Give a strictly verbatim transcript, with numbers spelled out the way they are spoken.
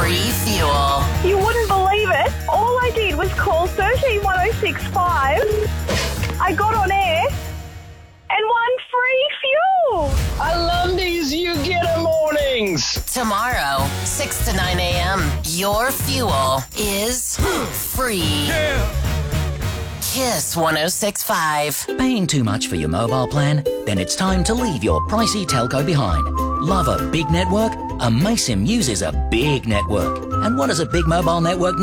free fuel. You wouldn't believe it. All I did was call thirteen one oh six five. I got on air and won free fuel. I love these You Get 'em mornings. Tomorrow, six to nine a.m., your fuel is free. Yeah. Kiss one oh six point five. Paying too much for your mobile plan? Then it's time to leave your pricey telco behind. Love a big network? Amaysim uses a big network. And what does a big mobile network